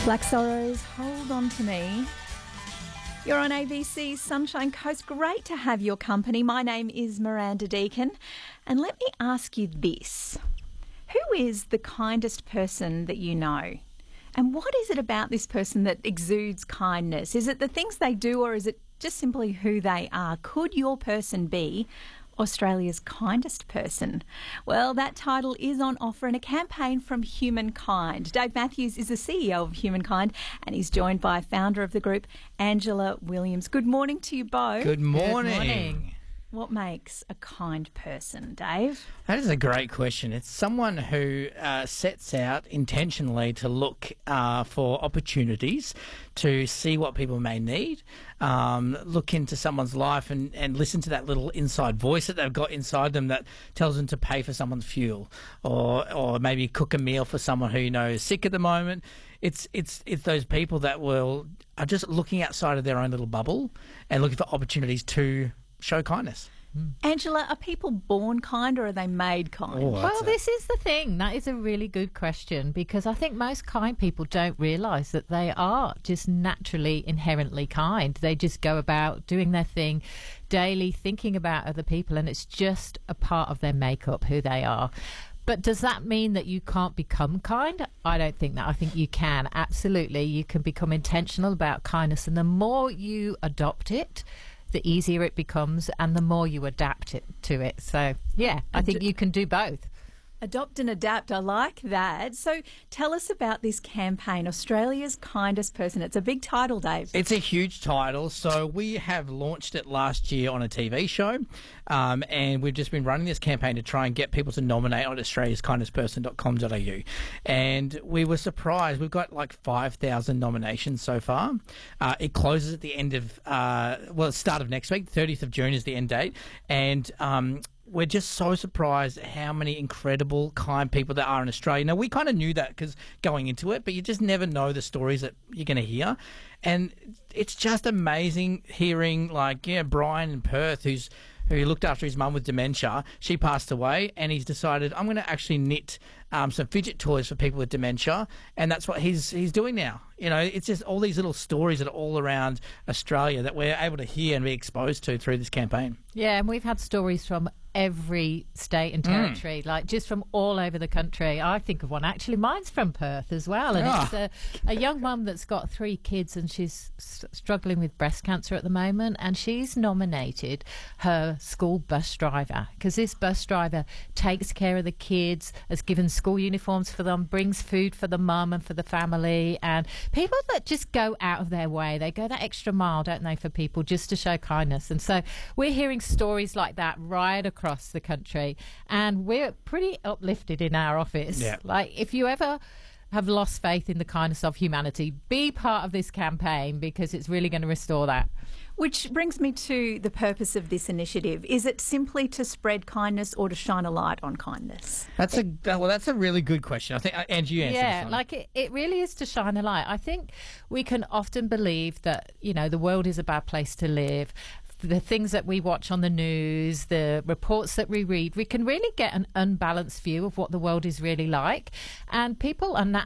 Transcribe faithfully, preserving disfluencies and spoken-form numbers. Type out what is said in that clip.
Black Sorrows, Hold On To Me. You're on A B C's Sunshine Coast. Great to have your company. My name is Miranda Deacon. And let me ask you this. Who is the kindest person that you know? And what is it about this person that exudes kindness? Is it the things they do, or is it just simply who they are? Could your person be Australia's kindest person? Well, that title is on offer in a campaign from Humankind. Dave Matthews is the C E O of Humankind, and he's joined by founder of the group, Angela Williams. Good morning to you both. Good morning. Good morning. What makes a kind person, Dave? That is a great question. It's someone who uh, sets out intentionally to look uh, for opportunities, to see what people may need, um, look into someone's life and, and listen to that little inside voice that they've got inside them that tells them to pay for someone's fuel, or or maybe cook a meal for someone who you know is sick at the moment. It's it's it's those people that will are just looking outside of their own little bubble and looking for opportunities to show kindness. Mm. Angela, are people born kind or are they made kind? Oh, Well, a- this is the thing. That is a really good question, because I think most kind people don't realise that they are just naturally, inherently kind. They just go about doing their thing daily, thinking about other people, and it's just a part of their makeup, who they are. But does that mean that you can't become kind? I don't think that. I think you can. Absolutely. You can become intentional about kindness, and the more you adopt it, the easier it becomes and the more you adapt it to it. So, yeah, I think you can do both. Adopt and adapt. I like that. So tell us about this campaign, Australia's Kindest Person. It's a big title, Dave. It's a huge title. So we have launched it last year on a T V show, um, and we've just been running this campaign to try and get people to nominate on australias kindest person dot com dot a u. And we were surprised. We've got like five thousand nominations so far. Uh, it closes at the end of, uh, well, the start of next week. thirtieth of June is the end date. And um, we're just so surprised at how many incredible, kind people there are in Australia. Now, we kind of knew that because going into it, but you just never know the stories that you're going to hear. And it's just amazing hearing, like, yeah, Brian in Perth, who's who looked after his mum with dementia. She passed away, and he's decided, I'm going to actually knit um, some fidget toys for people with dementia, and that's what he's he's doing now. You know, it's just all these little stories that are all around Australia that we're able to hear and be exposed to through this campaign. Yeah, and we've had stories from every state and territory, mm. like just from all over the country. I think of one, actually, mine's from Perth as well, and oh. it's a, a young mum that's got three kids, and she's s- struggling with breast cancer at the moment, and she's nominated her school bus driver, because this bus driver takes care of the kids, has given school uniforms for them, brings food for the mum and for the family, and people that just go out of their way, they go that extra mile, don't they, for people just to show kindness. And so we're hearing stories like that right across the country, and we're pretty uplifted in our office. Yeah. Like, if you ever have lost faith in the kindness of humanity, be part of this campaign, because it's really going to restore that. Which brings me to the purpose of this initiative. Is it simply to spread kindness or to shine a light on kindness? That's a well. That's a really good question. I think, uh, Angie, you answered Yeah, this one. like it, it really is to shine a light. I think we can often believe that, you know, the world is a bad place to live. The things that we watch on the news, the reports that we read, we can really get an unbalanced view of what the world is really like. And people are na-